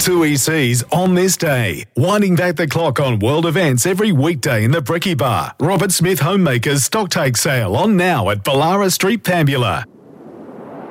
Tui Seas on this day. Winding back the clock on world events every weekday in the Bricky Bar. Robert Smith Homemakers Stocktake Sale on now at Ballara Street, Pambula.